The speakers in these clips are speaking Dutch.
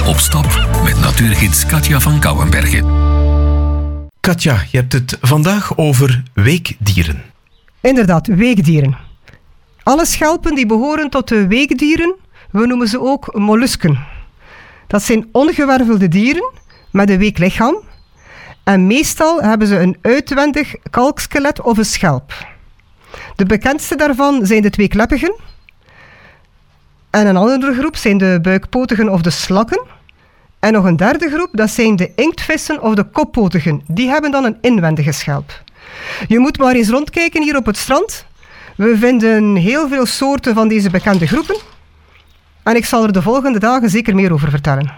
Op stap met natuurgids Katja van Kouwenbergen. Katja, je hebt het vandaag over weekdieren. Inderdaad, weekdieren. Alle schelpen die behoren tot de weekdieren, we noemen ze ook mollusken. Dat zijn ongewervelde dieren met een week lichaam. En meestal hebben ze een uitwendig kalkskelet of een schelp. De bekendste daarvan zijn de tweekleppigen. En een andere groep zijn de buikpotigen of de slakken. En nog een derde groep, dat zijn de inktvissen of de koppotigen. Die hebben dan een inwendige schelp. Je moet maar eens rondkijken hier op het strand. We vinden heel veel soorten van deze bekende groepen. En ik zal er de volgende dagen zeker meer over vertellen.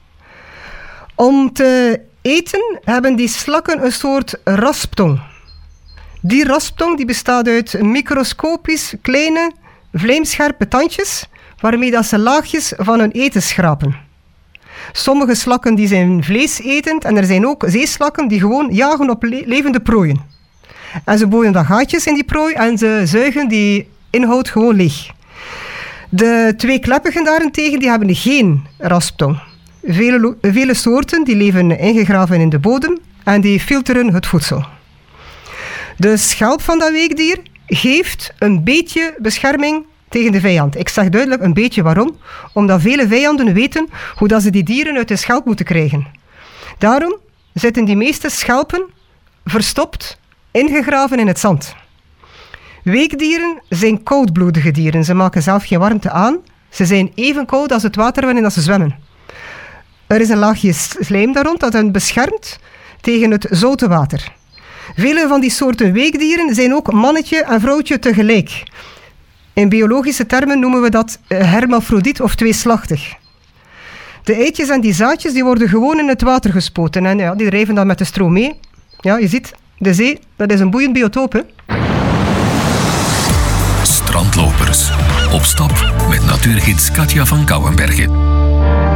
Om te eten hebben die slakken een soort rasptong. Die rasptong die bestaat uit microscopisch kleine, vlijmscherpe tandjes, waarmee dat ze laagjes van hun eten schrapen. Sommige slakken die zijn vleesetend en er zijn ook zeeslakken die gewoon jagen op levende prooien. En ze boren dan gaatjes in die prooi en ze zuigen die inhoud gewoon leeg. De tweekleppigen daarentegen die hebben geen rasptong. Vele soorten die leven ingegraven in de bodem en die filteren het voedsel. De schelp van dat weekdier geeft een beetje bescherming tegen de vijand. Ik zeg duidelijk een beetje waarom. Omdat vele vijanden weten hoe dat ze die dieren uit de schelp moeten krijgen. Daarom zitten die meeste schelpen verstopt, ingegraven in het zand. Weekdieren zijn koudbloedige dieren. Ze maken zelf geen warmte aan. Ze zijn even koud als het water waarin dat ze zwemmen. Er is een laagje slijm daar rond dat hen beschermt tegen het zoute water. Vele van die soorten weekdieren zijn ook mannetje en vrouwtje tegelijk. In biologische termen noemen we dat hermafrodiet of tweeslachtig. De eitjes en die zaadjes die worden gewoon in het water gespoten en ja, die drijven dan met de stroom mee. Ja, je ziet, de zee, dat is een boeiend biotoop, hè? Strandlopers. Op stap met natuurgids Katja van Kouwenbergen.